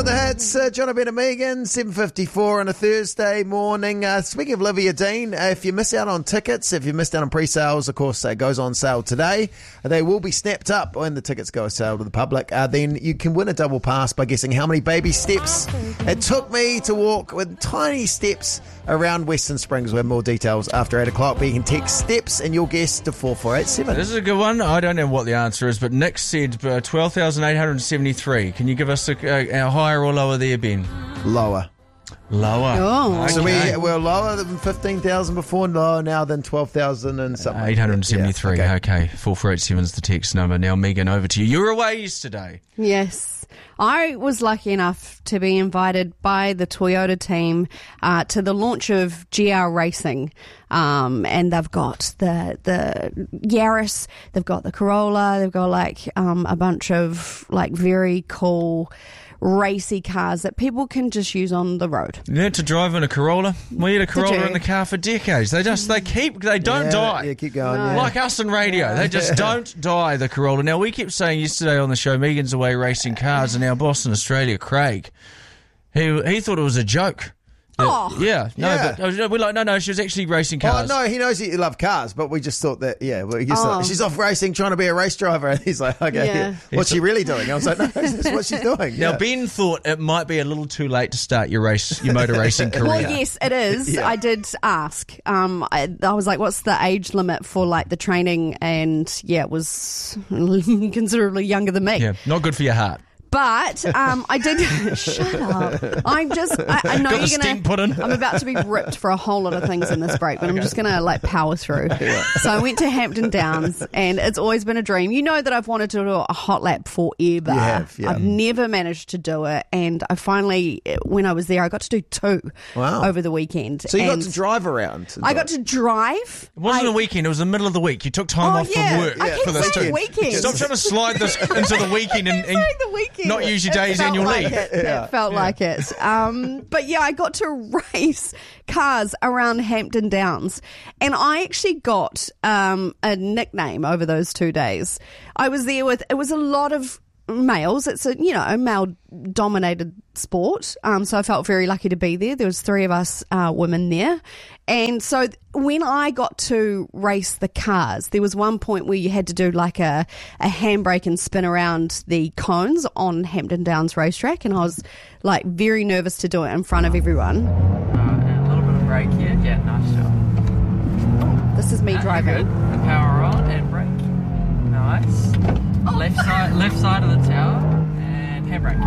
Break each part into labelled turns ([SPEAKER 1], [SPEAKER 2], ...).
[SPEAKER 1] the hits, John O'Brien and Megan, 7:54 on a Thursday morning. Speaking of Olivia Dean, if you miss out on tickets, if you missed out on pre-sales, of course, it goes on sale today. They will be snapped up when the tickets go on sale to the public. Then you can win a double pass by guessing how many baby steps it took me to walk with tiny steps around Western Springs. We have more details after 8 o'clock, but you can text STEPS and your guess to 4487.
[SPEAKER 2] This is a good one. I don't know what the answer is, but Nick said 12,873. Can you give us a higher or lower there, Ben?
[SPEAKER 1] Lower.
[SPEAKER 2] Lower.
[SPEAKER 1] Oh.
[SPEAKER 2] Okay.
[SPEAKER 1] So we're lower than 15,000 before, lower now than 12,000 and something.
[SPEAKER 2] 873.
[SPEAKER 1] Yeah,
[SPEAKER 2] okay. 4487 is the text number. Now, Megan, over to you. You were away yesterday.
[SPEAKER 3] Yes. I was lucky enough to be invited by the Toyota team to the launch of GR Racing. And they've got the Yaris, they've got the Corolla, they've got a bunch of very cool racy cars that people can just use on the road.
[SPEAKER 2] You had to drive in a Corolla. We had a Corolla in the car for decades. They don't die.
[SPEAKER 1] Yeah, keep going.
[SPEAKER 3] No.
[SPEAKER 1] Yeah.
[SPEAKER 2] Like us in radio. They just don't die, the Corolla. Now, we kept saying yesterday on the show, Megan's away racing cars, and our boss in Australia, Craig, he thought it was a joke.
[SPEAKER 3] Oh.
[SPEAKER 2] Yeah. No,
[SPEAKER 1] Yeah.
[SPEAKER 2] but we're like, no, she was actually racing cars.
[SPEAKER 1] Oh, no, he knows you love cars, but we just thought that, she's off racing, trying to be a race driver. And he's like, okay,
[SPEAKER 3] Yeah.
[SPEAKER 1] what's she really doing? I was like, no, that's what she's doing.
[SPEAKER 2] Now,
[SPEAKER 1] Yeah.
[SPEAKER 2] Ben thought it might be a little too late to start your motor racing career.
[SPEAKER 3] Well, yes, it is.
[SPEAKER 1] Yeah.
[SPEAKER 3] I did ask. I was like, what's the age limit for the training? And it was considerably younger than me.
[SPEAKER 2] Yeah, not good for your heart.
[SPEAKER 3] But I did. Shut up! I know
[SPEAKER 2] Got the
[SPEAKER 3] you're
[SPEAKER 2] stent put in.
[SPEAKER 3] I'm about to be ripped for a whole lot of things in this break, but I'm just gonna power through. So I went to Hampton Downs, and it's always been a dream. You know that I've wanted to do a hot lap forever.
[SPEAKER 1] You have, yeah.
[SPEAKER 3] I've never managed to do it, and I finally, when I was there, I got to do 2 over the weekend.
[SPEAKER 1] So you got to drive around.
[SPEAKER 3] I got to drive.
[SPEAKER 2] It wasn't a weekend, it was the middle of the week. You took time off from work
[SPEAKER 3] I keep
[SPEAKER 2] for this
[SPEAKER 3] saying
[SPEAKER 2] too.
[SPEAKER 3] weekend.
[SPEAKER 2] Stop trying to slide this into the weekend and
[SPEAKER 3] Saying the weekend.
[SPEAKER 2] not use your
[SPEAKER 3] It
[SPEAKER 2] day's
[SPEAKER 3] felt
[SPEAKER 2] annual
[SPEAKER 3] like
[SPEAKER 2] leave.
[SPEAKER 3] It felt like it. But yeah, I got to race cars around Hampton Downs, and I actually got a nickname over those 2 days. I was there it was a lot of males. It's a male-dominated sport, so I felt very lucky to be there. There was 3 of us women there, and so when I got to race the cars, there was one point where you had to do a handbrake and spin around the cones on Hampton Downs racetrack, and I was very nervous to do it in front of everyone.
[SPEAKER 4] And a little bit of brake here. Yeah, nice job.
[SPEAKER 3] This is me driving.
[SPEAKER 4] Good. The power on and brake. Nice. Left side of the tower and handbrake.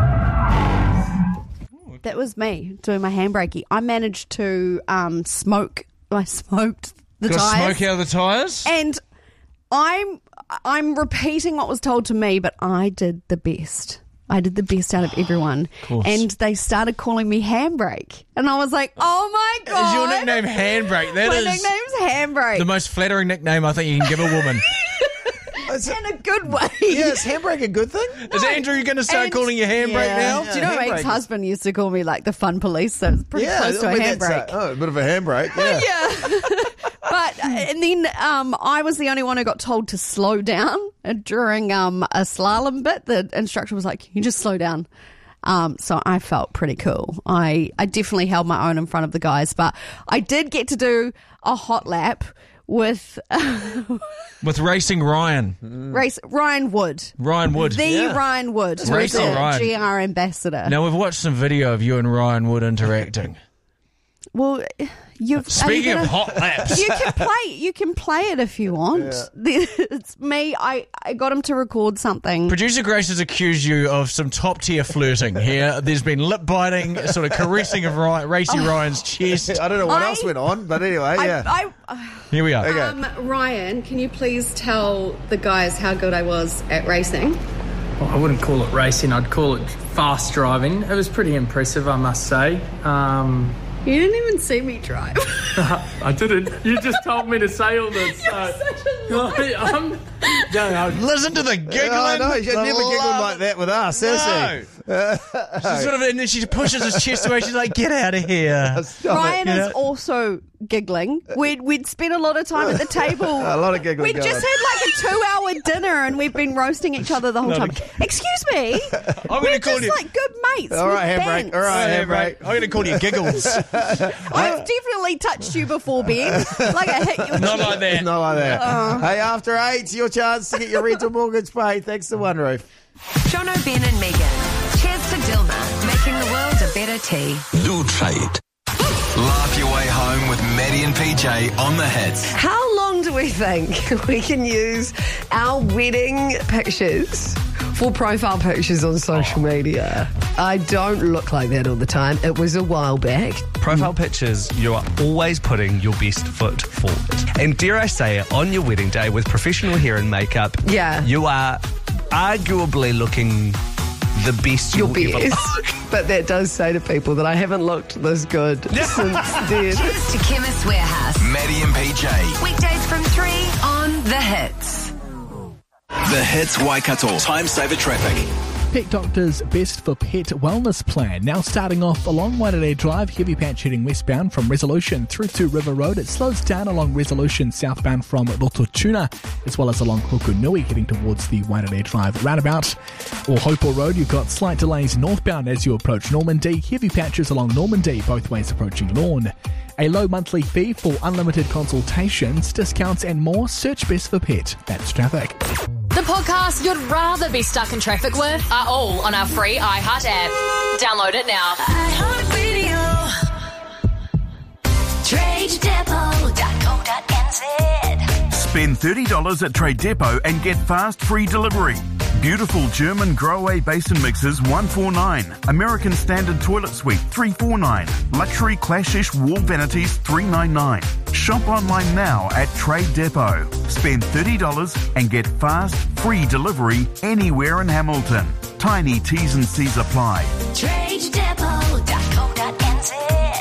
[SPEAKER 3] That was me doing my handbrakey. I managed to smoke. I smoked the
[SPEAKER 2] Got
[SPEAKER 3] tires.
[SPEAKER 2] smoke out of the tyres?
[SPEAKER 3] And I'm repeating what was told to me, but I did the best. I did the best out of everyone. And they started calling me Handbrake. And I was like, oh my God.
[SPEAKER 2] Is your nickname Handbrake?
[SPEAKER 3] My nickname's Handbrake.
[SPEAKER 2] the most flattering nickname I think you can give a woman.
[SPEAKER 3] In a good way.
[SPEAKER 1] Yeah, is handbrake a good thing?
[SPEAKER 2] Is Andrew going to start calling you Handbrake now?
[SPEAKER 3] Do you know my
[SPEAKER 1] handbrake.
[SPEAKER 3] ex-husband used to call me the fun police, so it's pretty close to a handbrake.
[SPEAKER 1] A bit of a handbrake. Yeah.
[SPEAKER 3] Yeah. But, and then I was the only one who got told to slow down during a slalom bit. The instructor was like, you just slow down. So I felt pretty cool. I definitely held my own in front of the guys, but I did get to do a hot lap with
[SPEAKER 2] Racing Ryan.
[SPEAKER 3] Ryan Wood.
[SPEAKER 2] Ryan Wood.
[SPEAKER 3] Ryan Wood. who's
[SPEAKER 2] Racing
[SPEAKER 3] the
[SPEAKER 2] Ryan.
[SPEAKER 3] GR ambassador.
[SPEAKER 2] Now, we've watched some video of you and Ryan Wood interacting.
[SPEAKER 3] Well,
[SPEAKER 2] Speaking of hot laps.
[SPEAKER 3] You can play it if you want. It's me. I got him to record something.
[SPEAKER 2] Producer Grace has accused you of some top-tier flirting here. There's been lip-biting, sort of caressing of Racing Ryan's chest.
[SPEAKER 1] I don't know what else went on, but anyway, yeah.
[SPEAKER 2] Here we are.
[SPEAKER 1] Okay.
[SPEAKER 3] Ryan, can you please tell the guys how good I was at racing?
[SPEAKER 4] Well, I wouldn't call it racing. I'd call it fast driving. It was pretty impressive, I must say.
[SPEAKER 3] You didn't even see me drive.
[SPEAKER 4] I didn't. You just told me to say all this.
[SPEAKER 3] You're such a liar.
[SPEAKER 2] Listen to the giggling.
[SPEAKER 1] I know, she's
[SPEAKER 2] The
[SPEAKER 1] never giggled
[SPEAKER 2] love.
[SPEAKER 1] like that with us, has she?
[SPEAKER 2] She's sort of, and then she pushes his chest away. She's like, "Get out of here!"
[SPEAKER 3] Ryan
[SPEAKER 2] You
[SPEAKER 3] is
[SPEAKER 2] know?
[SPEAKER 3] also giggling. We'd spent a lot of time at the table.
[SPEAKER 1] A lot of giggling
[SPEAKER 3] We'd
[SPEAKER 1] going
[SPEAKER 3] just had like a 2-hour dinner and we've been roasting each other the whole time. Excuse me.
[SPEAKER 2] I'm
[SPEAKER 3] We're
[SPEAKER 2] going to call
[SPEAKER 3] just
[SPEAKER 2] you.
[SPEAKER 3] like good mates.
[SPEAKER 1] All right,
[SPEAKER 3] with
[SPEAKER 1] handbrake.
[SPEAKER 3] bands.
[SPEAKER 1] All right, handbrake.
[SPEAKER 2] I'm going to call you Giggles.
[SPEAKER 3] I've definitely touched you before, Ben. Like I hit your
[SPEAKER 2] Not
[SPEAKER 3] cheek.
[SPEAKER 2] like that.
[SPEAKER 1] Not like that. Hey, after 8, your chance to get your rental mortgage paid. Thanks to One Roof.
[SPEAKER 5] Jono, Ben and Megan. Cheers to Dilma, making the world a better tea.
[SPEAKER 6] Do trade. Laugh your way home with Maddie and PJ on the hits.
[SPEAKER 7] How long do we think we can use our wedding pictures for profile pictures on social media? I don't look like that all the time. It was a while back.
[SPEAKER 8] Profile pictures, you are always putting your best foot forward. And dare I say it, on your wedding day with professional hair and makeup,
[SPEAKER 7] Yeah.
[SPEAKER 8] you are arguably looking the best
[SPEAKER 7] Your
[SPEAKER 8] you'll ever
[SPEAKER 7] best.
[SPEAKER 8] look.
[SPEAKER 7] But that does say to people that I haven't looked this good since then.
[SPEAKER 5] Cheers to Chemist Warehouse.
[SPEAKER 6] Maddie and PJ.
[SPEAKER 5] Weekdays from 3 on The Hits.
[SPEAKER 6] The Hits Waikato. Time saver traffic.
[SPEAKER 9] Pet Doctor's Best for Pet Wellness Plan. Now starting off along Waitanere Drive, heavy patch heading westbound from Resolution through to River Road. It slows down along Resolution southbound from Rototuna, as well as along Hokunui heading towards the Waitanere Drive roundabout. Or Hopewell Road, you've got slight delays northbound as you approach Normandy. Heavy patches along Normandy, both ways approaching Lorne. A low monthly fee for unlimited consultations, discounts and more. Search Best for Pet. That's traffic.
[SPEAKER 10] The podcasts you'd rather be stuck in traffic with are all on our free iHeart app. Download it now.
[SPEAKER 11] TradeDepot.co.nz. Spend $30 at Trade Depot and get fast free delivery. Beautiful German Grow-Away Basin Mixers $149. American Standard Toilet Suite $349. Luxury Clashish Wall Vanities $399. Shop online now at Trade Depot. Spend $30 and get fast free delivery anywhere in Hamilton. Tiny T's and C's apply.
[SPEAKER 12] TradeDepot.co.nz.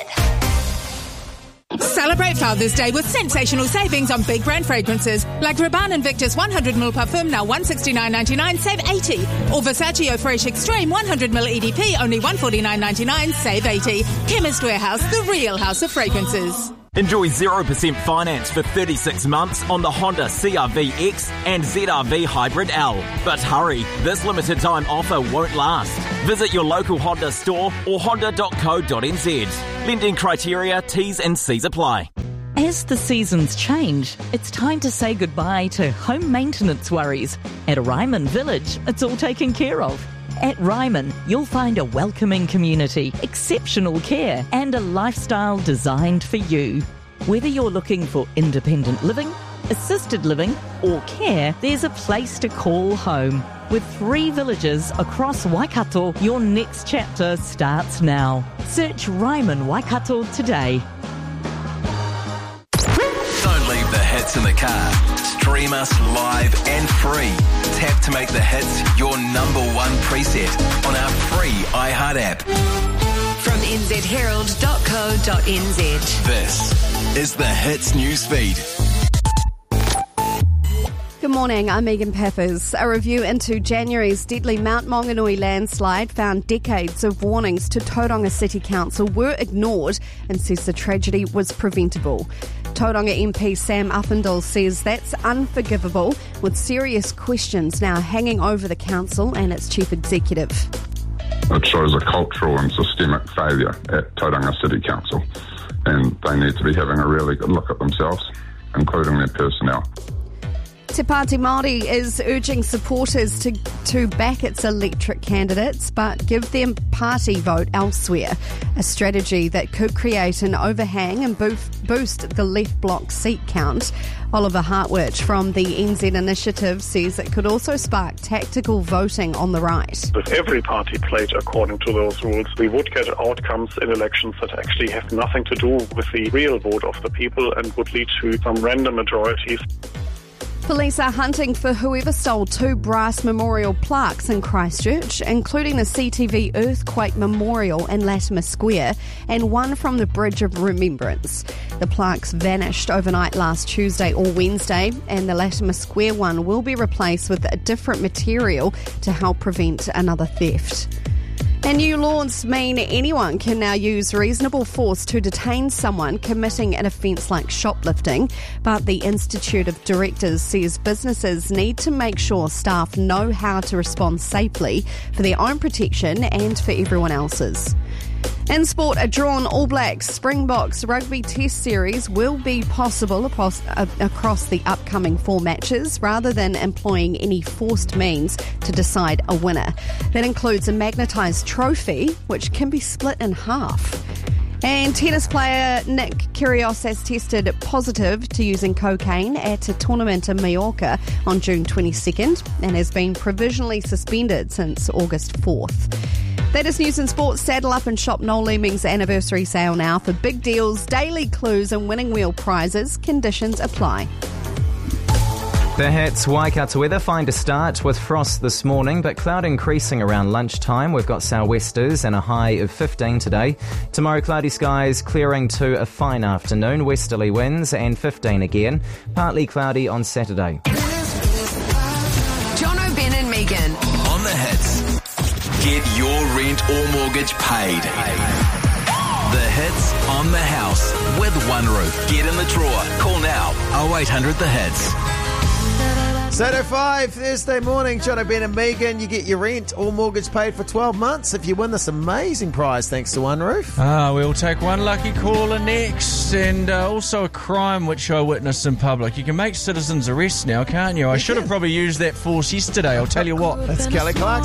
[SPEAKER 12] Celebrate Father's Day with sensational savings on big brand fragrances like Rabanne Invictus 100ml Parfum now $169.99, save $80. Or Versace Eau Fresh Extreme 100ml EDP only $149.99, save $80. Chemist Warehouse, the real house of fragrances.
[SPEAKER 13] Enjoy 0% finance for 36 months on the Honda CR-V X and ZR-V Hybrid L. But hurry, this limited time offer won't last. Visit your local Honda store or honda.co.nz. Lending criteria, T's and C's apply.
[SPEAKER 14] As the seasons change, it's time to say goodbye to home maintenance worries. At Ryman Village, it's all taken care of. At Ryman, you'll find a welcoming community, exceptional care, and a lifestyle designed for you. Whether you're looking for independent living, assisted living, or care, there's a place to call home. With 3 villages across Waikato, your next chapter starts now. Search Ryman Waikato today.
[SPEAKER 6] Don't leave the hits in the car. Stream us live and free. Tap to make the hits your #1 preset on our free iHeart app.
[SPEAKER 5] From nzherald.co.nz.
[SPEAKER 6] This is the Hits newsfeed.
[SPEAKER 3] Good morning, I'm Megan Peppers. A review into January's deadly Mount Maunganui landslide found decades of warnings to Tauranga City Council were ignored and says the tragedy was preventable. Tauranga MP Sam Uppendall says that's unforgivable, with serious questions now hanging over the council and its chief executive.
[SPEAKER 15] It shows a cultural and systemic failure at Tauranga City Council, and they need to be having a really good look at themselves, including their personnel.
[SPEAKER 3] Te Pāti Māori is urging supporters to back its electorate candidates but give them party vote elsewhere, a strategy that could create an overhang and boost the left bloc seat count. Oliver Hartwich from the NZ Initiative says it could also spark tactical voting on the right.
[SPEAKER 16] If every party played according to those rules, we would get outcomes in elections that actually have nothing to do with the real vote of the people and would lead to some random majorities.
[SPEAKER 3] Police are hunting for whoever stole 2 brass memorial plaques in Christchurch, including the CTV Earthquake Memorial in Latimer Square and one from the Bridge of Remembrance. The plaques vanished overnight last Tuesday or Wednesday, and the Latimer Square one will be replaced with a different material to help prevent another theft. And new laws mean anyone can now use reasonable force to detain someone committing an offence like shoplifting. But the Institute of Directors says businesses need to make sure staff know how to respond safely for their own protection and for everyone else's. In sport, a drawn All Blacks Springboks rugby test series will be possible across the upcoming 4 matches rather than employing any forced means to decide a winner. That includes a magnetised trophy, which can be split in half. And tennis player Nick Kyrgios has tested positive to using cocaine at a tournament in Mallorca on June 22nd and has been provisionally suspended since August 4th. That is news and sports. Saddle up and shop Noel Leeming's anniversary sale now for big deals, daily clues and winning wheel prizes. Conditions apply.
[SPEAKER 17] The Hits Waikato weather find a start with frost this morning, but cloud increasing around lunchtime. We've got sou'westers and a high of 15 today. Tomorrow, cloudy skies clearing to a fine afternoon, westerly winds and 15 again. Partly cloudy on Saturday.
[SPEAKER 5] Jono, Ben and Megan.
[SPEAKER 6] On the Hits. Get your rent or mortgage paid. The Hits on the house with One Roof. Get in the drawer. Call now 0800 The Hits.
[SPEAKER 1] 7:05 Thursday morning, Jono, Ben and Megan. You get your rent or mortgage paid for 12 months if you win this amazing prize thanks to One Roof.
[SPEAKER 2] We'll take one lucky caller next, and also a crime which I witnessed in public. You can make citizens arrests now, can't you? I should have probably used that force yesterday, I'll tell you what.
[SPEAKER 1] That's Kelly Clarkson.